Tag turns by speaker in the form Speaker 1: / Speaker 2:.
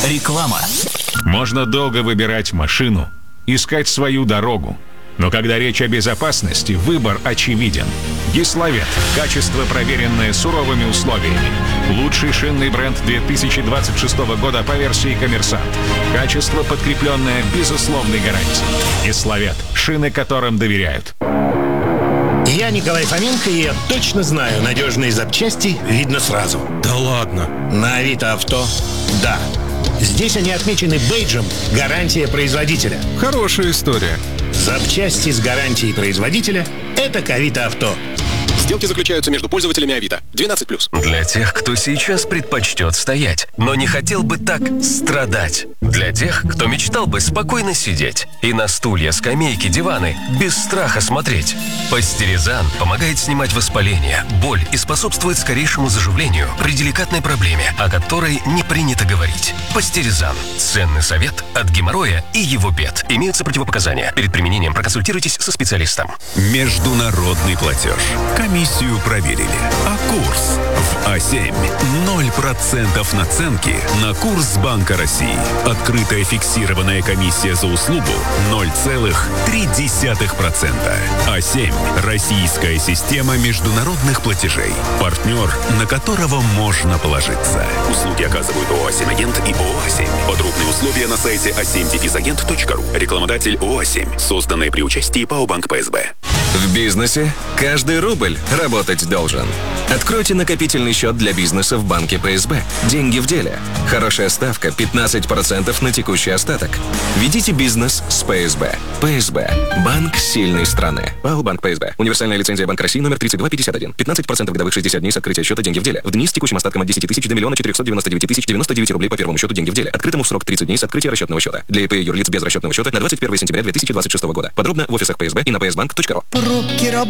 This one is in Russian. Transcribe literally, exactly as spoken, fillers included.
Speaker 1: Реклама.
Speaker 2: Можно долго выбирать машину, искать свою дорогу. Но когда речь о безопасности, выбор очевиден. Гиславет. Качество, проверенное суровыми условиями. Лучший шинный бренд две тысячи двадцать шестого года по версии «Коммерсант». Качество, подкрепленное безусловной гарантией. Гиславет. Шины, которым доверяют.
Speaker 3: Я Николай Фоменко, и я точно знаю, надежные запчасти видно сразу.
Speaker 4: Да ладно?
Speaker 3: На Авито Авто – да. Здесь они отмечены бейджем «Гарантия производителя».
Speaker 4: Хорошая история.
Speaker 3: Запчасти с гарантией производителя – это к Авито Авто.
Speaker 5: Сделки заключаются между пользователями Авито. двенадцать плюс.
Speaker 6: Для тех, кто сейчас предпочтет стоять, но не хотел бы так страдать. Для тех, кто мечтал бы спокойно сидеть и на стулья, скамейки, диваны без страха смотреть. Пастеризан помогает снимать воспаление, боль и способствует скорейшему заживлению при деликатной проблеме, о которой не принято говорить. Пастеризан. Ценный совет от геморроя и его бед. Имеются противопоказания. Перед применением проконсультируйтесь со специалистом.
Speaker 7: Международный платеж. Комиссию проверили. А курс в А семь. ноль процентов наценки на курс Банка России. Открытая фиксированная комиссия за услугу ноль целых три десятых процента. А семь. Российская система международных платежей. Партнер, на которого можно положиться. Услуги оказывают ООО «А семь Агент» и ООО «А семь». Подробные условия на сайте а семь агент точка ру. Рекламодатель ООО «А семь». Созданное при участии ПАО «Банк ПСБ».
Speaker 8: В бизнесе каждый рубль работать должен. Откройте накопительный счет для бизнеса в банке ПСБ. Деньги в деле. Хорошая ставка пятнадцать процентов на текущий остаток. Ведите бизнес с ПСБ. ПСБ. Банк сильной страны. ПАО «Банк ПСБ». Универсальная лицензия Банк России номер тридцать два пятьдесят один. пятнадцать процентов годовых шестьдесят дней с открытия счета деньги в деле. В дни с текущим остатком от десяти тысяч до миллиона четырехсот девяноста девяти тысяч девяносто девять рублей по первому счету деньги в деле. Открытому в срок тридцать дней с открытия расчетного счета. Для ИП и юрлиц без расчетного счета на двадцать первое сентября две тысячи двадцать шестого года. Подробно в офисах ПСБ и на пэ эс банк точка ру.